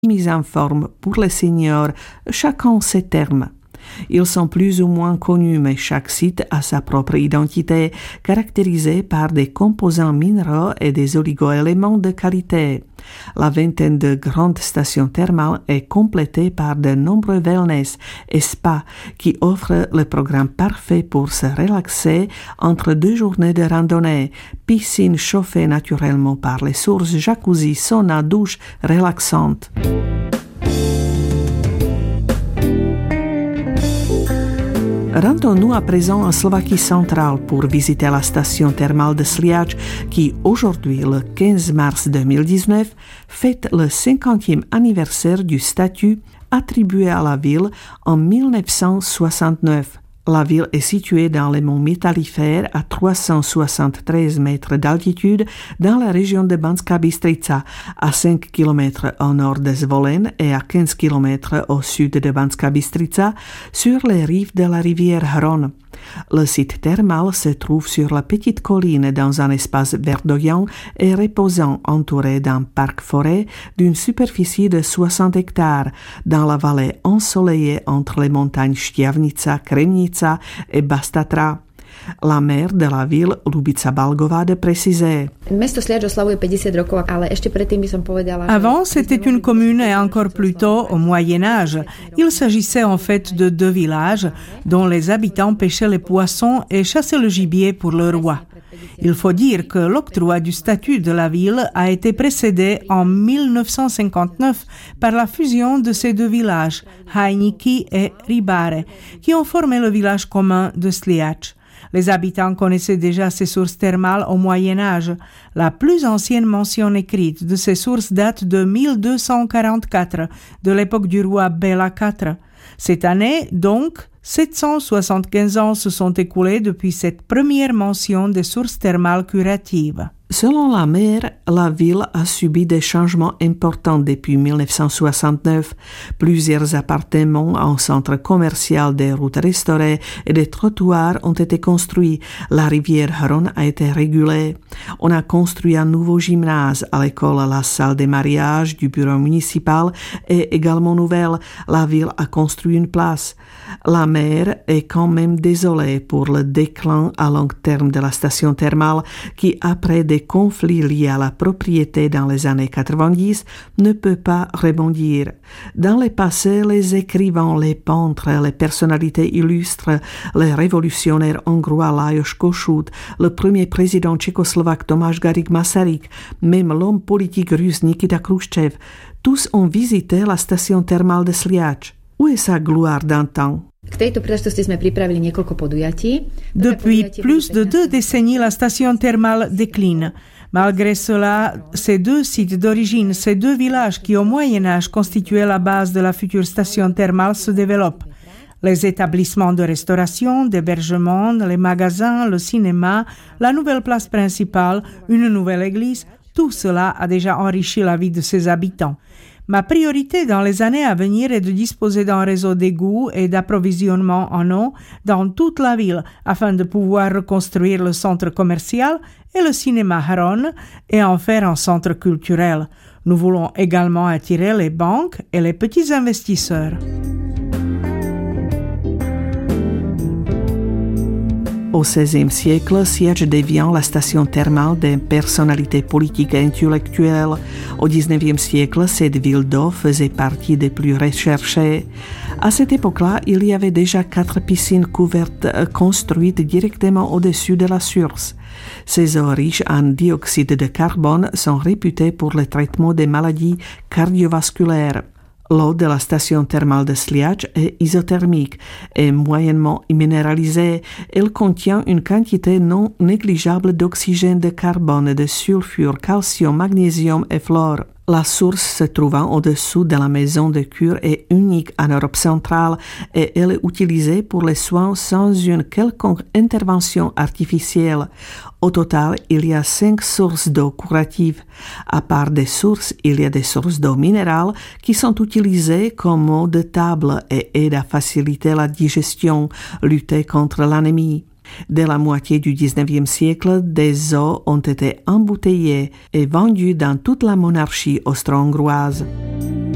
mise en forme pour les seniors, chacun ses termes. Ils sont plus ou moins connus, mais chaque site a sa propre identité, caractérisée par des composants minéraux et des oligoéléments de qualité. La vingtaine de grandes stations thermales est complétée par de nombreux wellness et spas qui offrent le programme parfait pour se relaxer entre 2 journées de randonnée. Piscine chauffée naturellement par les sources, jacuzzi, sauna, douche relaxante. Rendons-nous à présent en Slovaquie centrale pour visiter la station thermale de Sliač qui, aujourd'hui, le 15 mars 2019, fête le 50e anniversaire du statut attribué à la ville en 1969. La ville est située dans les monts Métallifères à 373 mètres d'altitude dans la région de Banská Bystrica, à 5 km au nord de Zvolen et à 15 km au sud de Banská Bystrica, sur les rives de la rivière Hron. Le site thermal se trouve sur la petite colline dans un espace verdoyant et reposant entouré d'un parc-forêt d'une superficie de 60 hectares dans la vallée ensoleillée entre les montagnes Štiavnica, Kremnica et Bastatra. La maire de la ville, Lubica Balgová, de préciser. Avant, c'était une commune et encore plus tôt, au Moyen-Âge. Il s'agissait en fait de 2 villages dont les habitants pêchaient les poissons et chassaient le gibier pour le roi. Il faut dire que l'octroi du statut de la ville a été précédé en 1959 par la fusion de ces 2 villages, Hajniki et Ribare, qui ont formé le village commun de Sliač. Les habitants connaissaient déjà ces sources thermales au Moyen-Âge. La plus ancienne mention écrite de ces sources date de 1244, de l'époque du roi Béla IV. Cette année, donc, 775 ans se sont écoulés depuis cette première mention des sources thermales curatives. Selon la maire, la ville a subi des changements importants depuis 1969. Plusieurs appartements, un centre commercial, des routes restaurées et des trottoirs ont été construits. La rivière Hron a été régulée. On a construit un nouveau gymnase à l'école, la salle des mariages du bureau municipal est également nouvelle. La ville a construit une place. La maire est quand même désolée pour le déclin à long terme de la station thermale qui, après des conflits liés à la propriété dans les années 90, ne peut pas rebondir. Dans le passé, les écrivains, les peintres, les personnalités illustres, les révolutionnaires hongrois Lajos Kossuth, le premier président tchécoslovaque Tomáš Garrigue Masaryk, même l'homme politique russe Nikita Khrouchtchev, tous ont visité la station thermale de Sliač. Où est sa gloire d'antan? Depuis plus de 2 décennies, la station thermale décline. Malgré cela, ces 2 sites d'origine, ces 2 villages qui au Moyen-Âge constituaient la base de la future station thermale se développent. Les établissements de restauration, d'hébergement, les magasins, le cinéma, la nouvelle place principale, une nouvelle église, tout cela a déjà enrichi la vie de ses habitants. Ma priorité dans les années à venir est de disposer d'un réseau d'égouts et d'approvisionnement en eau dans toute la ville afin de pouvoir reconstruire le centre commercial et le cinéma Hron et en faire un centre culturel. Nous voulons également attirer les banques et les petits investisseurs. Au XVIe siècle, Sliač devient la station thermale des personnalités politiques et intellectuelles. Au XIXe siècle, cette ville d'eau faisait partie des plus recherchées. À cette époque-là, il y avait déjà 4 piscines couvertes construites directement au-dessus de la source. Ces eaux riches en dioxyde de carbone sont réputées pour le traitement des maladies cardiovasculaires. L'eau de la station thermale de Sliač est isothermique et moyennement minéralisée. Elle contient une quantité non négligeable d'oxygène, de carbone, de sulfure, calcium, magnésium et fluor. La source se trouvant au-dessous de la maison de cure est unique en Europe centrale et elle est utilisée pour les soins sans une quelconque intervention artificielle. Au total, il y a 5 sources d'eau curatives. À part des sources, il y a des sources d'eau minérale qui sont utilisées comme eau de table et aident à faciliter la digestion, lutter contre l'anémie. Dès la moitié du XIXe siècle, des eaux ont été embouteillées et vendues dans toute la monarchie austro-hongroise.